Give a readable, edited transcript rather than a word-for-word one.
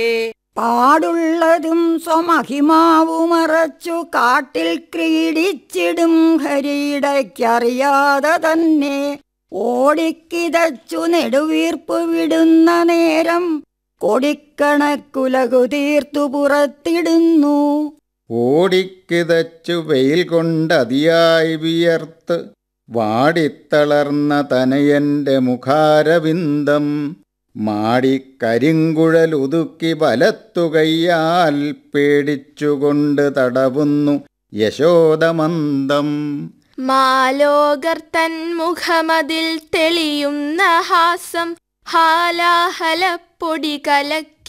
പാടുള്ളതും സ്വമഹിമാവുമറച്ചു കാട്ടിൽ ക്രീഡിച്ചിടും ഹരിയിടയ്ക്കറിയാതെ തന്നെ ഓടിക്കിതച്ചു നെടുവീർപ്പ് വിടുന്ന നേരം കൊടിക്കണക്കുലകു തീർത്തു പുറത്തിടുന്നു. ഓടിക്കിതച്ചു വെയിൽ കൊണ്ടതിയായി വിയർത്ത് വാടിത്തളർന്ന തനയന്റെ മുഖാരവിന്ദം മാടിക്കരിങ്കുഴലുതുക്കി വലത്തുകയ്യാൽ പേടിച്ചുകൊണ്ട് തടവുന്നു യശോദമന്ദം. മാലോകർ തൻ മുഖമതിൽ തെളിയുന്ന ഹാസം ഹാലാഹലപ്പൊടി കലക്കി